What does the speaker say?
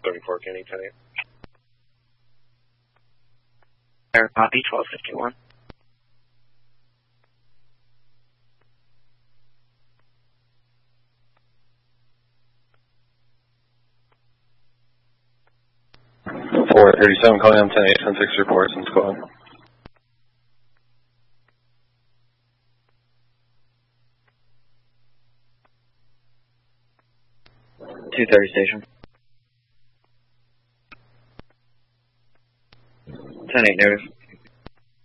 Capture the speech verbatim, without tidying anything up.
thirty-four, Kenny, ten eight. Air copy, twelve fifty-one. four thirty-seven, calling on ten eight, ten six reports and squad. two thirty station. ten eight, notice.